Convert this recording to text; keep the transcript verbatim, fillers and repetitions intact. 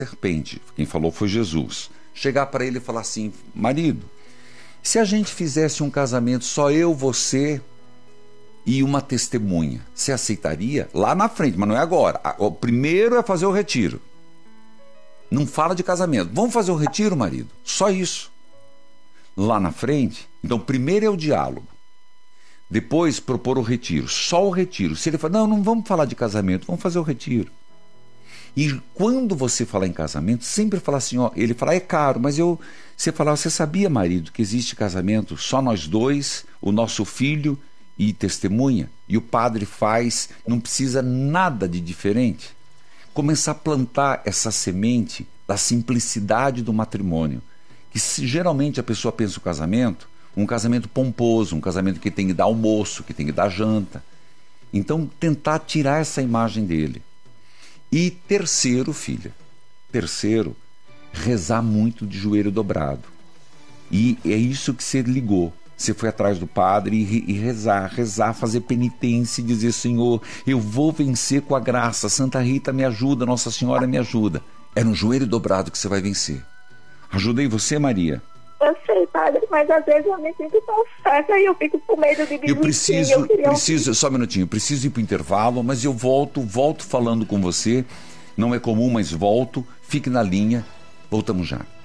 serpente, quem falou foi Jesus, chegar para ele e falar assim: marido, se a gente fizesse um casamento só eu, você e uma testemunha, você aceitaria? Lá na frente, mas não é agora. O primeiro é fazer o retiro. Não fala de casamento. Vamos fazer o retiro, marido? Só isso. Lá na frente, então primeiro é o diálogo. Depois propor o retiro, só o retiro. Se ele falar, não, não vamos falar de casamento, vamos fazer o retiro. E quando você falar em casamento, sempre falar assim, ó, ele falar, é caro, mas eu, você falar, você sabia, marido, que existe casamento só nós dois, o nosso filho e testemunha, e o padre faz, não precisa nada de diferente. Começar a plantar essa semente da simplicidade do matrimônio, que se, geralmente a pessoa pensa o casamento, um casamento pomposo, um casamento que tem que dar almoço, que tem que dar janta. Então, tentar tirar essa imagem dele. E terceiro, filha, terceiro, rezar muito de joelho dobrado. E é isso que você ligou. Você foi atrás do padre e, e rezar, rezar, fazer penitência e dizer, Senhor, eu vou vencer com a graça, Santa Rita me ajuda, Nossa Senhora me ajuda. É no joelho dobrado que você vai vencer. Ajudei você, Maria? Eu sei, padre, mas às vezes eu me sinto tão certa e eu fico com medo de desistir. Eu preciso, eu preciso, ouvir. Só um minutinho, eu preciso ir para o intervalo, mas eu volto, volto falando com você. Não é comum, mas volto. Fique na linha. Voltamos já.